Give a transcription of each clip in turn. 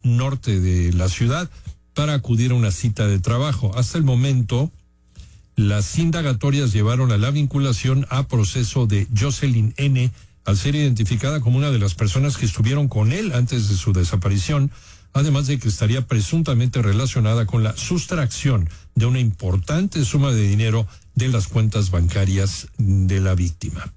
norte de la ciudad para acudir a una cita de trabajo. Hasta el momento, las indagatorias llevaron a la vinculación a proceso de Jocelyn N., al ser identificada como una de las personas que estuvieron con él antes de su desaparición, además de que estaría presuntamente relacionada con la sustracción de una importante suma de dinero de las cuentas bancarias de la víctima.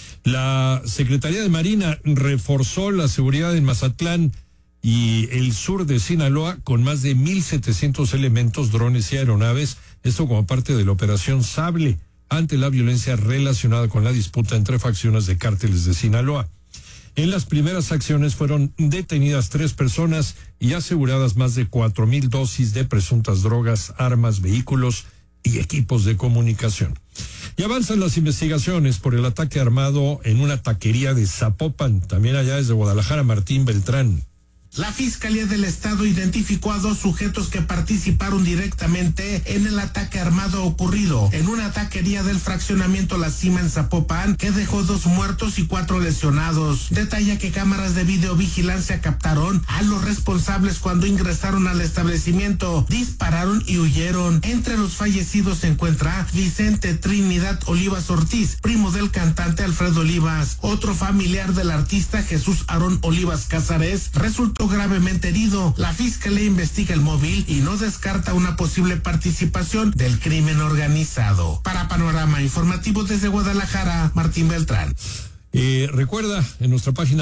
La Secretaría de Marina reforzó la seguridad en Mazatlán y el sur de Sinaloa con más de 1,700 elementos, drones y aeronaves, esto como parte de la Operación Sable, ante la violencia relacionada con la disputa entre facciones de cárteles de Sinaloa. En las primeras acciones fueron detenidas 3 personas y aseguradas más de 4,000 dosis de presuntas drogas, armas, vehículos y equipos de comunicación. Y avanzan las investigaciones por el ataque armado en una taquería de Zapopan, también allá desde Guadalajara, Martín Beltrán. La Fiscalía del Estado identificó a 2 sujetos que participaron directamente en el ataque armado ocurrido en una taquería del fraccionamiento La Cima en Zapopan, que dejó 2 muertos y 4 lesionados. Detalla que cámaras de videovigilancia captaron a los responsables cuando ingresaron al establecimiento, dispararon y huyeron. Entre los fallecidos se encuentra Vicente Trinidad Olivas Ortiz, primo del cantante Alfredo Olivas. Otro familiar del artista, Jesús Aarón Olivas Cázares, resultó gravemente herido. La Fiscalía investiga el móvil y no descarta una posible participación del crimen organizado. Para Panorama Informativo desde Guadalajara, Martín Beltrán. Recuerda, en nuestra página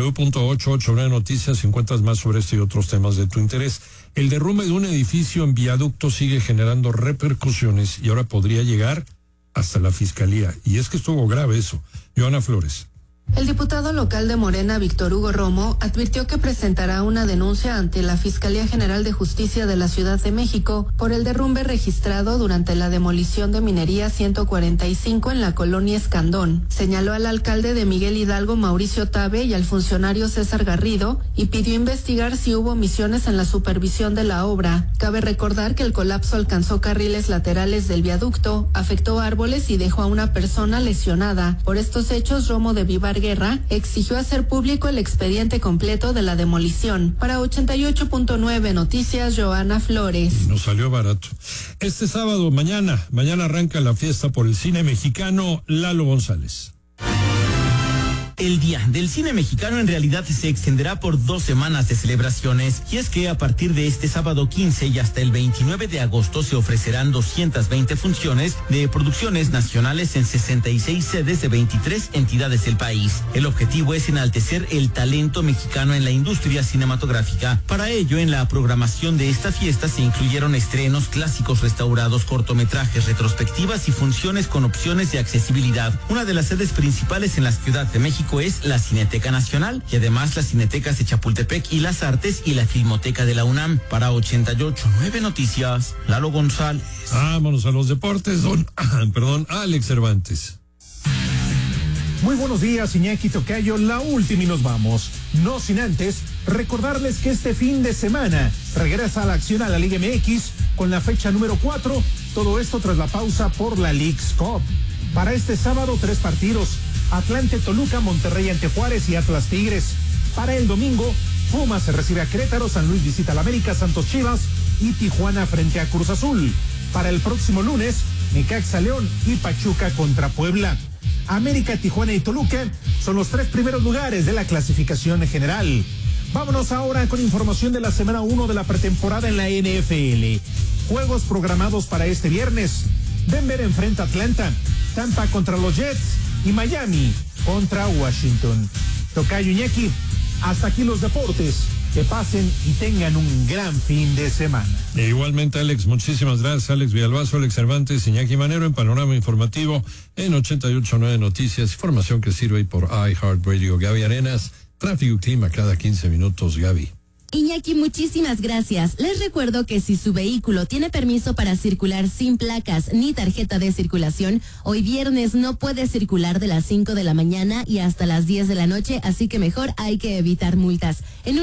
www.889noticias encuentras más sobre este y otros temas de tu interés. El derrumbe de un edificio en Viaducto sigue generando repercusiones y ahora podría llegar hasta la Fiscalía. Y es que estuvo grave eso. Joana Flores. El diputado local de Morena, Víctor Hugo Romo, advirtió que presentará una denuncia ante la Fiscalía General de Justicia de la Ciudad de México por el derrumbe registrado durante la demolición de Minería 145 en la colonia Escandón. Señaló al alcalde de Miguel Hidalgo, Mauricio Tabe, y al funcionario César Garrido y pidió investigar si hubo omisiones en la supervisión de la obra. Cabe recordar que el colapso alcanzó carriles laterales del viaducto, afectó árboles y dejó a una persona lesionada. Por estos hechos, Romo de Vivar Guerra exigió hacer público el expediente completo de la demolición. Para 88.9 Noticias, Joana Flores. Nos salió barato. Este sábado, mañana arranca la fiesta por el cine mexicano. Lalo González. El Día del Cine Mexicano en realidad se extenderá por 2 semanas de celebraciones, y es que a partir de este sábado 15 y hasta el 29 de agosto se ofrecerán 220 funciones de producciones nacionales en 66 sedes de 23 entidades del país. El objetivo es enaltecer el talento mexicano en la industria cinematográfica. Para ello, en la programación de esta fiesta se incluyeron estrenos, clásicos restaurados, cortometrajes, retrospectivas y funciones con opciones de accesibilidad. Una de las sedes principales en la Ciudad de México es la Cineteca Nacional, y además las Cinetecas de Chapultepec y Las Artes y la Filmoteca de la UNAM. Para 88.9 Noticias, Lalo González. Vámonos a los deportes, Alex Cervantes. Muy buenos días, Iñaki Tocayo, la última y nos vamos. No sin antes recordarles que este fin de semana regresa a la acción a la Liga MX con la fecha número 4, todo esto tras la pausa por la Leagues Cup. Para este sábado, 3 partidos: Atlante Toluca, Monterrey ante Juárez y Atlas Tigres. Para el domingo, Pumas se recibe a Querétaro, San Luis visita al América, Santos Chivas y Tijuana frente a Cruz Azul. Para el próximo lunes, Necaxa León y Pachuca contra Puebla. América, Tijuana y Toluca son los 3 primeros lugares de la clasificación general. Vámonos ahora con información de la semana 1 de la pretemporada en la NFL. Juegos programados para este viernes: Denver enfrenta a Atlanta, Tampa contra los Jets y Miami contra Washington. Tocayo, Iñaki, hasta aquí los deportes. Que pasen y tengan un gran fin de semana. Igualmente, Alex, muchísimas gracias. Alex Villalbazo, Alex Cervantes, Iñaki Manero en Panorama Informativo en 88.9 Noticias. Información que sirve por iHeartRadio. Gaby Arenas, tráfico y clima cada 15 minutos, Gaby. Iñaki, muchísimas gracias. Les recuerdo que si su vehículo tiene permiso para circular sin placas ni tarjeta de circulación, hoy viernes no puede circular de las 5 de la mañana y hasta las 10 de la noche, así que mejor hay que evitar multas.